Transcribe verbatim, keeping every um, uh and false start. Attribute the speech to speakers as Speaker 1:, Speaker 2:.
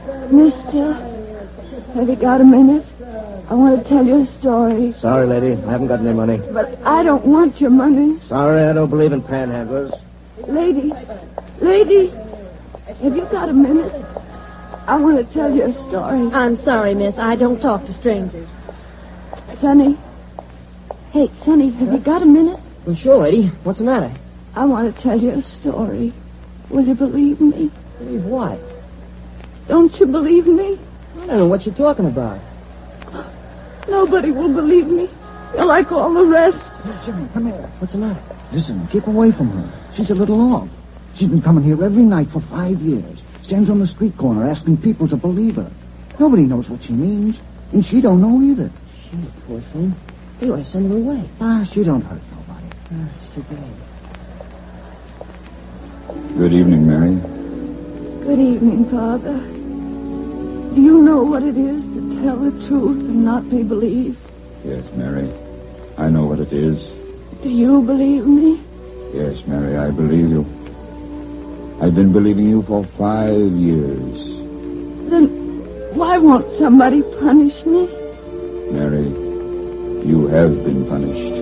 Speaker 1: Mister, have you got a minute? I want to tell you a story.
Speaker 2: Sorry, lady. I haven't got any money.
Speaker 1: But I don't want your money.
Speaker 2: Sorry, I don't believe in panhandlers.
Speaker 1: Lady, lady, have you got a minute? I want to tell you a story.
Speaker 3: I'm sorry, miss. I don't talk to strangers.
Speaker 1: Sonny. Hey, Sonny, have you got a minute?
Speaker 2: Well, sure, lady. What's the matter?
Speaker 1: I want to tell you a story. Will you believe me?
Speaker 2: Believe what?
Speaker 1: Don't you believe me?
Speaker 2: I don't know what you're talking about.
Speaker 1: Nobody will believe me. You're like all the rest.
Speaker 4: Hey, Jimmy, come here.
Speaker 2: What's the matter?
Speaker 4: Listen, keep away from her. She's a little off. She's been coming here every night for five years. Stands on the street corner asking people to believe her. Nobody knows what she means, and she don't know either.
Speaker 2: She's a poor thing. They ought to send her away.
Speaker 4: Ah, she don't hurt nobody.
Speaker 2: Ah, it's too bad.
Speaker 5: Good evening, Mary.
Speaker 1: Good evening, Father. Do you know what it is to tell the truth and not be believed?
Speaker 5: Yes, Mary. I know what it is.
Speaker 1: Do you believe me?
Speaker 5: Yes, Mary, I believe you. I've been believing you for five years.
Speaker 1: Then why won't somebody punish me?
Speaker 5: Mary, you have been punished.